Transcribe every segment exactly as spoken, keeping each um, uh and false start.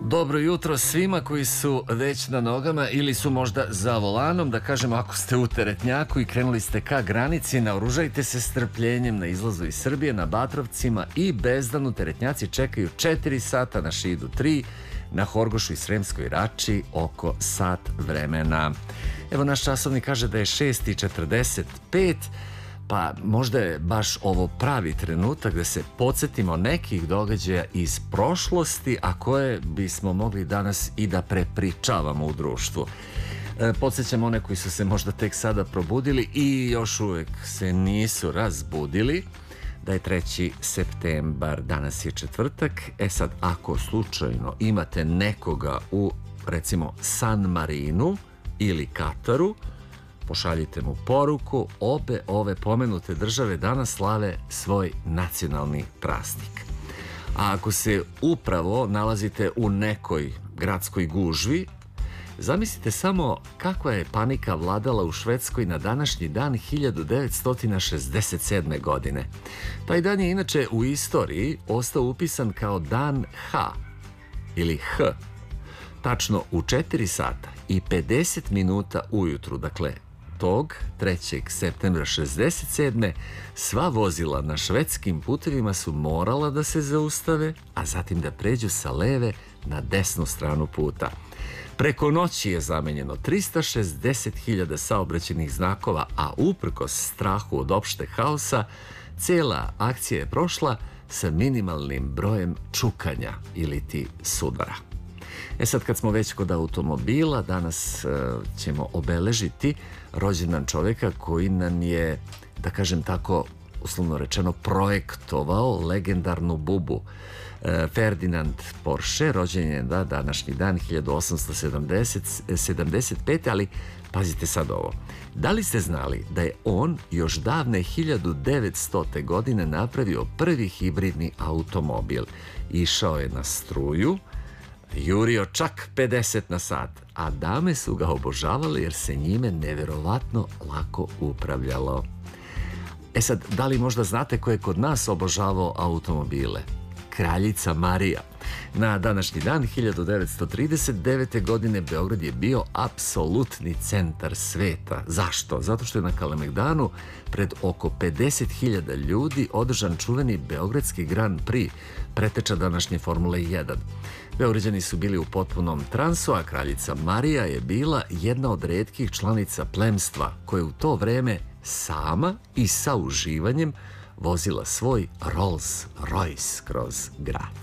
Dobro jutro svima koji su već na nogama ili su možda za volanom. Da kažemo, ako ste u teretnjaku i krenuli ste ka granici, naoružajte se strpljenjem na izlazu iz Srbije, na Batrovcima i Bezdanu. Teretnjaci čekaju četiri sata, na Šidu tri, na Horgošu i Sremskoj Rači oko sat vremena. Evo, naš časovnik kaže da je šest i četrdeset pet, pa možda je baš ovo pravi trenutak da se podsjetimo nekih događaja iz prošlosti, a koje bismo mogli danas i da prepričavamo u društvu. E, podsjećam one koji su se možda tek sada probudili i još uvek se nisu razbudili, da je treći septembar, danas je četvrtak. E sad, ako slučajno imate nekoga u, recimo, San Marinu ili Kataru, pošaljite mu poruku. Obe ove pomenute države danas slave svoj nacionalni praznik. A ako se upravo nalazite u nekoj gradskoj gužvi, zamislite samo kakva je panika vladala u Švedskoj na današnji dan hiljadu devetsto šezdeset sedme. godine. Taj dan je inače u istoriji ostao upisan kao dan H ili H. Tačno u četiri sata i pedeset minuta ujutru, dakle tog trećeg septembra šezdeset sedme. sva vozila na švedskim putevima su morala da se zaustave, a zatim da pređu sa leve na desnu stranu puta. Preko noći je zamenjeno trista šezdeset hiljada saobraćajnih znakova, a uprkos strahu od opšte haosa, cela akcija je prošla sa minimalnim brojem čukanja ili ti sudara. E sad, kad smo već kod automobila, danas uh, ćemo obeležiti rođendan čovjeka koji nam je, da kažem tako, uslovno rečeno, projektovao legendarnu bubu. Uh, Ferdinand Porsche, rođen je da, današnji dan hiljadu osamsto sedamdeset pete. Ali pazite sad ovo. Da li ste znali da je on još davne hiljadu devetstote. godine napravio prvi hibridni automobil? Išao je na struju, jurio čak pedeset na sat, a dame su ga obožavale jer se njime neverovatno lako upravljalo. E sad, da li možda znate ko je kod nas obožavao automobile? Kraljica Marija. Na današnji dan hiljadu devetsto trideset devete. godine Beograd je bio apsolutni centar sveta. Zašto? Zato što je na Kalemegdanu pred oko pedeset hiljada ljudi održan čuveni Beogradski Grand Prix, preteča današnje Formule jedan. Beograđani su bili u potpunom transu, a kraljica Marija je bila jedna od retkih članica plemstva koja je u to vreme sama i sa uživanjem vozila svoj Rolls Royce kroz grad.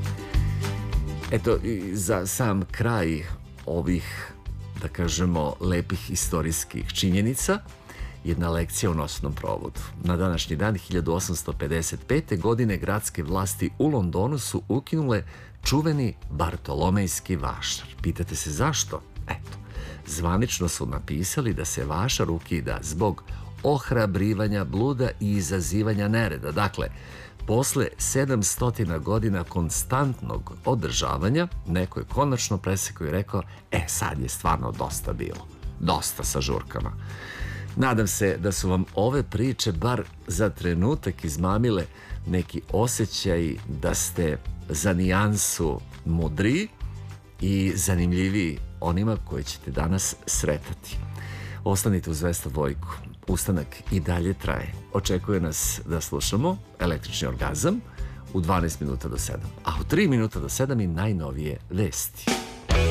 Eto, i za sam kraj ovih, da kažemo, lepih istorijskih činjenica, jedna lekcija u noćnom provodu. Na današnji dan hiljadu osamsto pedeset pete. godine gradske vlasti u Londonu su ukinule čuveni Bartolomejski vašar. Pitate se zašto? Eto, zvanično su napisali da se vašar ukida zbog ohrabrivanja bluda i izazivanja nereda. Dakle, posle sedamsto godina konstantnog održavanja, neko je konačno presekao i rekao, e, sad je stvarno dosta bilo. Dosta sa žurkama. Nadam se da su vam ove priče bar za trenutak izmamile neki osjećaj da ste za nijansu mudriji i zanimljiviji onima koje ćete danas sretati. Ostanite uz Vesta Vojku. Ustanak i dalje traje. Očekuje nas da slušamo Električni orgazam u dvanaest minuta do sedam, a u tri minuta do sedam i najnovije vesti.